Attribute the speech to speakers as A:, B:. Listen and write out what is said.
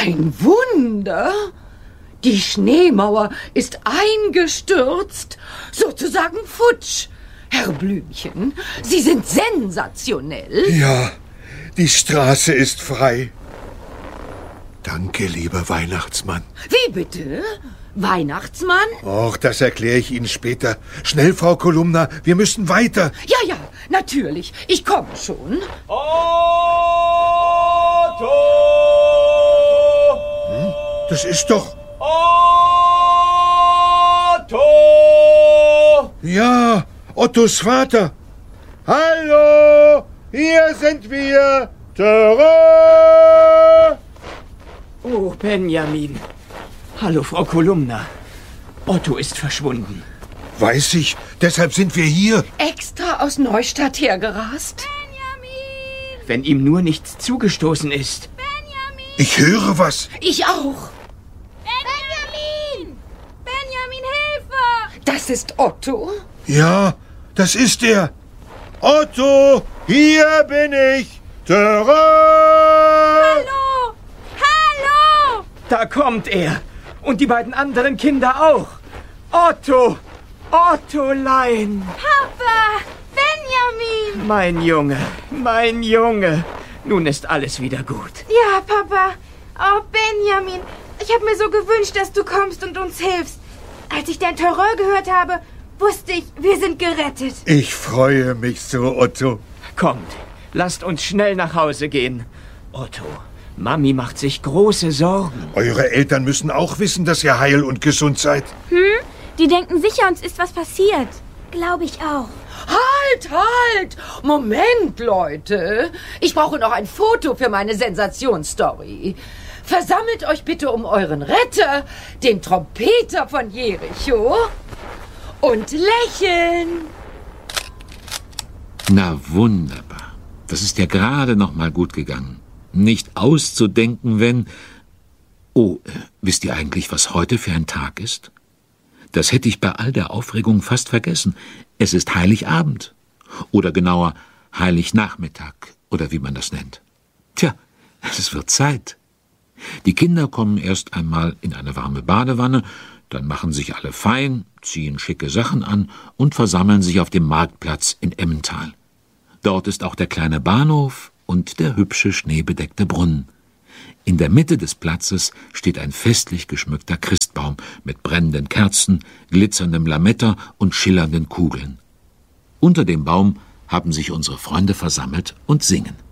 A: Ein Wunder! Die Schneemauer ist eingestürzt, sozusagen futsch. Herr Blümchen, Sie sind sensationell.
B: Ja, die Straße ist frei. Danke, lieber Weihnachtsmann.
A: Wie bitte? Weihnachtsmann?
B: Och, das erkläre ich Ihnen später. Schnell, Frau Kolumna, wir müssen weiter.
A: Ja, natürlich. Ich komme schon.
C: Otto!
B: Das ist doch...
C: Otto!
B: Ja, Ottos Vater. Hallo, hier sind wir. Tada!
D: Oh, Benjamin. Hallo, Frau Kolumna. Otto ist verschwunden.
B: Weiß ich, deshalb sind wir hier.
A: Extra aus Neustadt hergerast?
E: Benjamin!
D: Wenn ihm nur nichts zugestoßen ist.
E: Benjamin!
B: Ich höre was.
A: Ich auch.
E: Benjamin! Benjamin, Hilfe!
A: Das ist Otto.
B: Ja, das ist er. Otto, hier bin ich. Tada!
E: Hallo! Hallo!
D: Da kommt er. Und die beiden anderen Kinder auch. Otto! Ottolein!
E: Papa! Benjamin!
D: Mein Junge, mein Junge. Nun ist alles wieder gut.
E: Ja, Papa. Oh, Benjamin. Ich habe mir so gewünscht, dass du kommst und uns hilfst. Als ich dein Terror gehört habe, wusste ich, wir sind gerettet.
B: Ich freue mich so, Otto.
D: Kommt, lasst uns schnell nach Hause gehen. Otto, Mami macht sich große Sorgen.
B: Eure Eltern müssen auch wissen, dass ihr heil und gesund seid.
E: Die denken sicher, uns ist was passiert. Glaube ich auch.
A: Halt! Moment, Leute. Ich brauche noch ein Foto für meine Sensationsstory. Versammelt euch bitte um euren Retter, den Trompeter von Jericho. Und lächeln.
F: Na wunderbar. Das ist ja gerade noch mal gut gegangen. Nicht auszudenken, wenn... Oh, wisst ihr eigentlich, was heute für ein Tag ist? Das hätte ich bei all der Aufregung fast vergessen. Es ist Heiligabend. Oder genauer, Heilignachmittag, oder wie man das nennt. Tja, es wird Zeit. Die Kinder kommen erst einmal in eine warme Badewanne, dann machen sich alle fein, ziehen schicke Sachen an und versammeln sich auf dem Marktplatz in Emmental. Dort ist auch der kleine Bahnhof und der hübsche schneebedeckte Brunnen. In der Mitte des Platzes steht ein festlich geschmückter Christbaum mit brennenden Kerzen, glitzerndem Lametta und schillernden Kugeln. Unter dem Baum haben sich unsere Freunde versammelt und singen.